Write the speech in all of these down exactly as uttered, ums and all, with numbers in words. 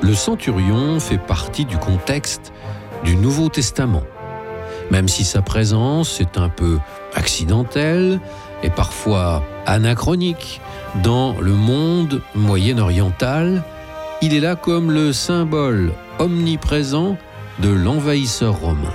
Le centurion fait partie du contexte du Nouveau Testament. Même si sa présence est un peu accidentelle et parfois anachronique dans le monde moyen-oriental, il est là comme le symbole omniprésent de l'envahisseur romain.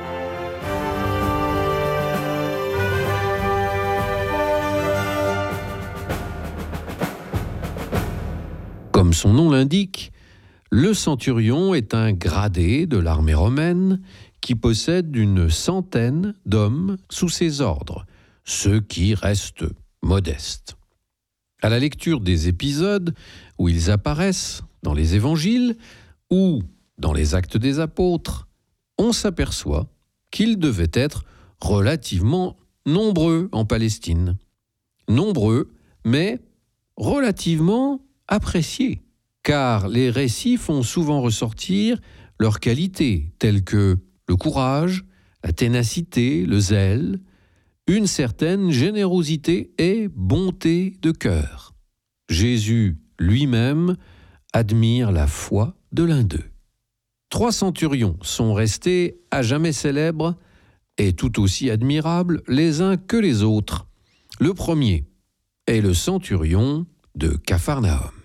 Comme son nom l'indique, le centurion est un gradé de l'armée romaine qui possède une centaine d'hommes sous ses ordres, ce qui reste modeste. À la lecture des épisodes où ils apparaissent dans les évangiles ou dans les actes des apôtres, on s'aperçoit qu'ils devaient être relativement nombreux en Palestine. Nombreux, mais relativement appréciés, car les récits font souvent ressortir leurs qualités, telles que le courage, la ténacité, le zèle, une certaine générosité et bonté de cœur. Jésus lui-même admire la foi de l'un d'eux. Trois centurions sont restés à jamais célèbres et tout aussi admirables les uns que les autres. Le premier est le centurion de Capharnaüm.